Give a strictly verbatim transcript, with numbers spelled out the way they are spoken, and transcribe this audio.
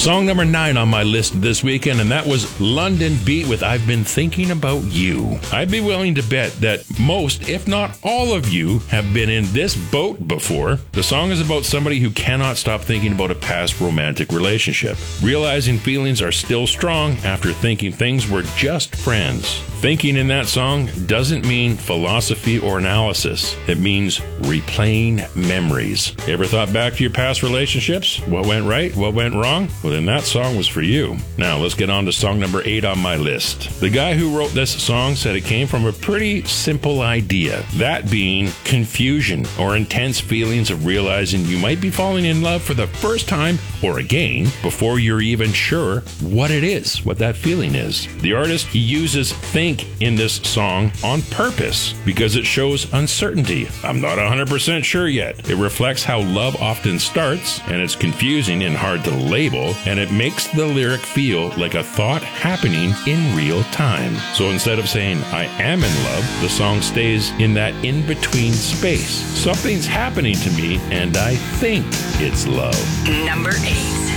Song number nine on my list this weekend, and that was London Beat with I've Been Thinking About You. I'd be willing to bet that most, if not all of you, have been in this boat before. The song is about somebody who cannot stop thinking about a past romantic relationship, realizing feelings are still strong after thinking things were just friends. Thinking in that song doesn't mean philosophy or analysis. It means replaying memories. You ever thought back to your past relationships? What went right? What went wrong? Well, then that song was for you. Now, let's get on to song number eight on my list. The guy who wrote this song said it came from a pretty simple idea, that being confusion or intense feelings of realizing you might be falling in love for the first time or again before you're even sure what it is, what that feeling is. The artist, he uses think in this song on purpose because it shows uncertainty. I'm not one hundred percent sure yet. It reflects how love often starts, and it's confusing and hard to label, and it makes the lyric feel like a thought happening in real time. So instead of saying, I am in love, the song stays in that in-between space. Something's happening to me, and I think it's love. Number eight.